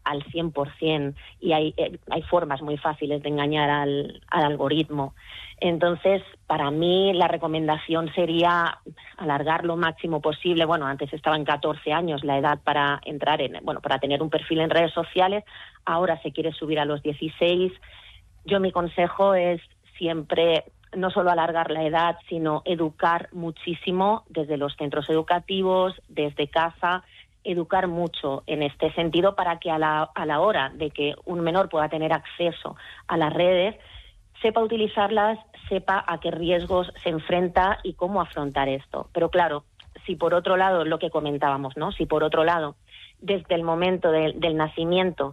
al 100%, y hay formas muy fáciles de engañar al algoritmo. Entonces, para mí la recomendación sería alargar lo máximo posible. Bueno, antes estaba en 14 años la edad para entrar para tener un perfil en redes sociales, ahora se quiere subir a los 16. Yo, mi consejo es siempre no solo alargar la edad, sino educar muchísimo desde los centros educativos, desde casa, educar mucho en este sentido para que a la hora de que un menor pueda tener acceso a las redes, sepa utilizarlas, sepa a qué riesgos se enfrenta y cómo afrontar esto. Pero claro, si por otro lado, lo que comentábamos, ¿no? Si por otro lado, desde el momento del nacimiento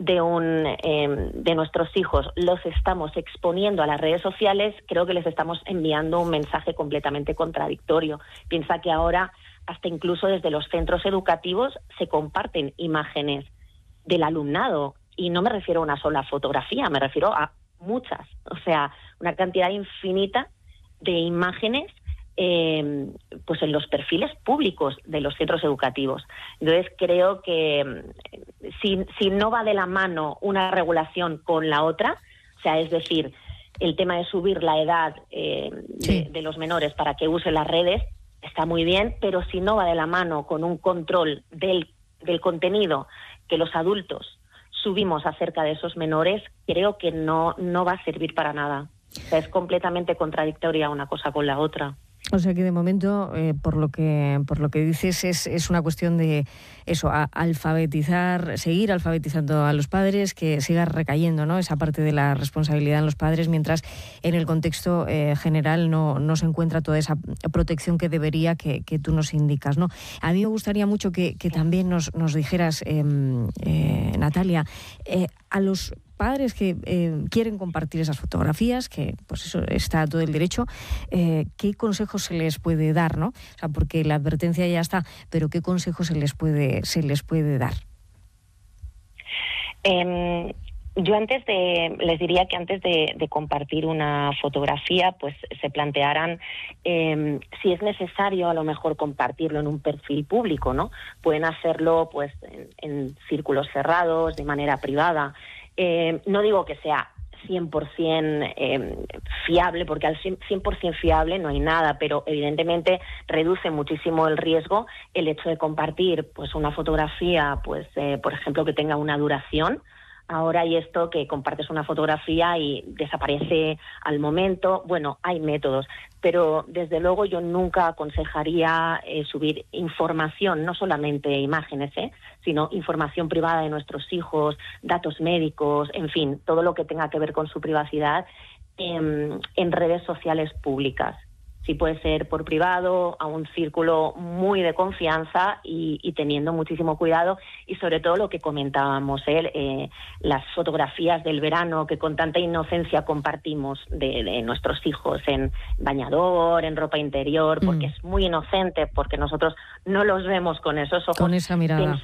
de nuestros hijos los estamos exponiendo a las redes sociales, creo que les estamos enviando un mensaje completamente contradictorio. Piensa que ahora, hasta incluso desde los centros educativos, se comparten imágenes del alumnado, y no me refiero a una sola fotografía, me refiero a muchas, o sea, una cantidad infinita de imágenes pues en los perfiles públicos de los centros educativos. Entonces creo que si no va de la mano una regulación con la otra, o sea, es decir, el tema de subir la edad de los menores para que usen las redes está muy bien, pero si no va de la mano con un control del contenido que los adultos subimos acerca de esos menores, creo que no va a servir para nada. O sea, es completamente contradictoria una cosa con la otra. O sea que de momento, por lo que dices, es una cuestión de eso, alfabetizar, seguir alfabetizando a los padres, que siga recayendo, ¿no?, esa parte de la responsabilidad en los padres, mientras en el contexto general no se encuentra toda esa protección que debería, que tú nos indicas, ¿no? A mí me gustaría mucho que también nos dijeras, Natalia, a los padres que quieren compartir esas fotografías, que pues eso está todo el derecho, ¿qué consejos se les puede dar, ¿no? O sea, porque la advertencia ya está, pero ¿qué consejos se les puede dar? Yo les diría que antes de compartir una fotografía, pues se plantearan si es necesario a lo mejor compartirlo en un perfil público, ¿no? Pueden hacerlo pues en círculos cerrados, de manera privada. No digo que sea 100% fiable, porque al 100% fiable no hay nada, pero evidentemente reduce muchísimo el riesgo el hecho de compartir pues una fotografía, pues por ejemplo, que tenga una duración. Ahora hay esto que compartes una fotografía y desaparece al momento. Bueno, hay métodos, pero desde luego yo nunca aconsejaría subir información, no solamente imágenes, sino información privada de nuestros hijos, datos médicos, en fin, todo lo que tenga que ver con su privacidad en redes sociales públicas. Sí, puede ser por privado, a un círculo muy de confianza y teniendo muchísimo cuidado, y sobre todo lo que comentábamos, las fotografías del verano que con tanta inocencia compartimos de nuestros hijos en bañador, en ropa interior, porque es muy inocente, porque nosotros no los vemos con esos ojos. Con esa mirada.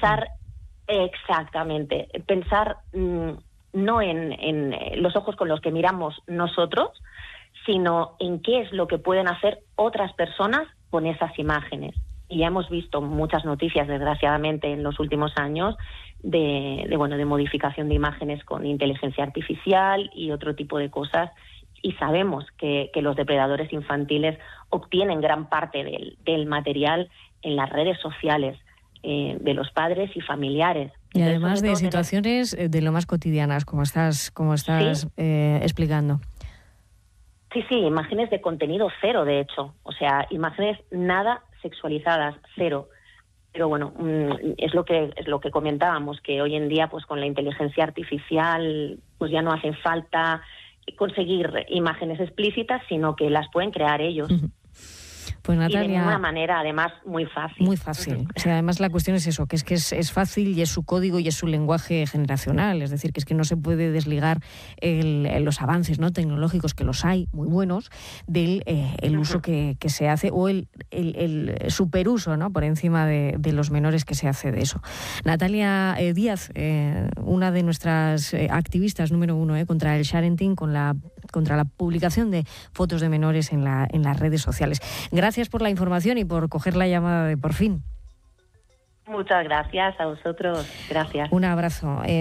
Pensar no en los ojos con los que miramos nosotros, sino en qué es lo que pueden hacer otras personas con esas imágenes. Y ya hemos visto muchas noticias, desgraciadamente, en los últimos años de modificación de imágenes con inteligencia artificial y otro tipo de cosas, y sabemos que los depredadores infantiles obtienen gran parte del material en las redes sociales de los padres y familiares. Y además de situaciones de lo más cotidianas, como estás ¿Sí? Explicando. Sí, imágenes de contenido cero, de hecho. O sea, imágenes nada sexualizadas, cero. Pero bueno, es lo que comentábamos, que hoy en día, pues con la inteligencia artificial, pues ya no hace falta conseguir imágenes explícitas, sino que las pueden crear ellos. Pues Natalia, y de una manera además muy fácil. Muy fácil. O sea, además la cuestión es eso, que es fácil y es su código y es su lenguaje generacional. Es decir, que es que no se puede desligar los avances, ¿no?, tecnológicos, que los hay muy buenos, del el uso que se hace, o el superuso, ¿no?, por encima de los menores que se hace de eso. Natalia Díaz, una de nuestras activistas número 1 contra el sharenting, contra la publicación de fotos de menores en las redes sociales. Gracias por la información y por coger la llamada de Por Fin. Muchas gracias a vosotros. Gracias. Un abrazo.